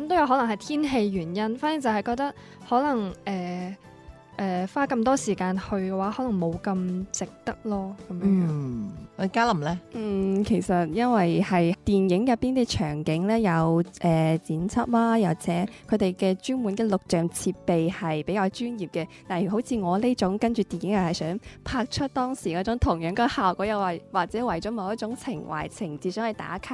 諗都有可能係天氣原因，反正就係覺得可能花咁多時間去嘅話，可能冇咁值得咯咁樣。 嘉琳咧， 其實因為係電影入邊啲場景咧有剪輯啦，而且佢哋嘅專門嘅錄像設備係比較專業嘅。例如好似我呢種跟住電影又係想拍出當時嗰種同樣嘅效果，又或者為咗某一種情懷情節想去打卡